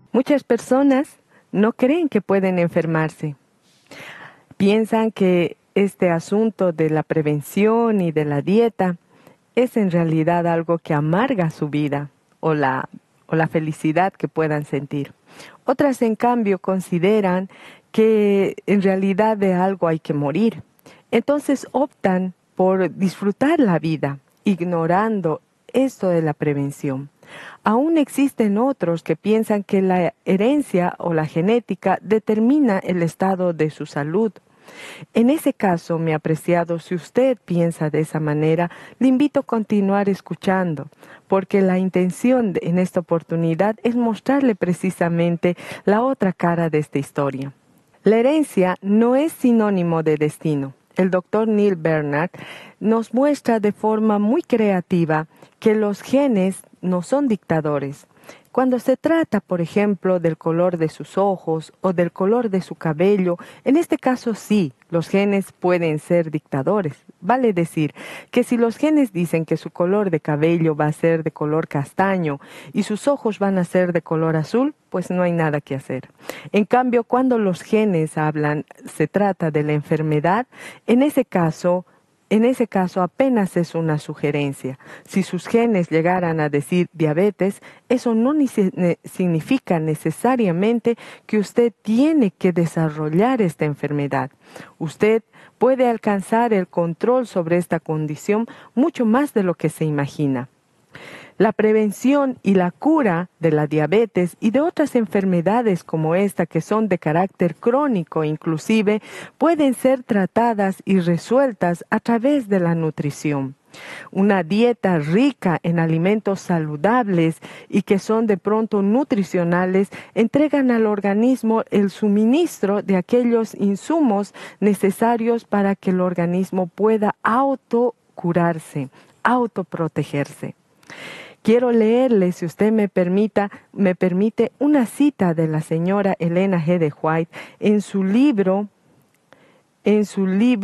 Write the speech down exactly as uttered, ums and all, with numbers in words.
Muchas personas no creen que pueden enfermarse. Piensan que este asunto de la prevención y de la dieta es en realidad algo que amarga su vida o la, o la felicidad que puedan sentir. Otras, en cambio, consideran que en realidad de algo hay que morir. Entonces optan por disfrutar la vida, ignorando esto de la prevención. Aún existen otros que piensan que la herencia o la genética determina el estado de su salud. En ese caso, mi apreciado, si usted piensa de esa manera, le invito a continuar escuchando, porque la intención en esta oportunidad es mostrarle precisamente la otra cara de esta historia. La herencia no es sinónimo de destino. El doctor Neil Bernard nos muestra de forma muy creativa que los genes no son dictadores. Cuando se trata, por ejemplo, del color de sus ojos o del color de su cabello, en este caso sí, los genes pueden ser dictadores. Vale decir que si los genes dicen que su color de cabello va a ser de color castaño y sus ojos van a ser de color azul, pues no hay nada que hacer. En cambio, cuando los genes hablan, se trata de la enfermedad, en ese caso, En ese caso apenas es una sugerencia. Si sus genes llegaran a decir diabetes, eso no ni se, ne, significa necesariamente que usted tiene que desarrollar esta enfermedad. Usted puede alcanzar el control sobre esta condición mucho más de lo que se imagina. La prevención y la cura de la diabetes y de otras enfermedades como esta que son de carácter crónico inclusive pueden ser tratadas y resueltas a través de la nutrición. Una dieta rica en alimentos saludables y que son de pronto nutricionales entregan al organismo el suministro de aquellos insumos necesarios para que el organismo pueda autocurarse, autoprotegerse. Quiero leerle, si usted me permita, me permite, una cita de la señora Elena G. de White en su libro, en su libro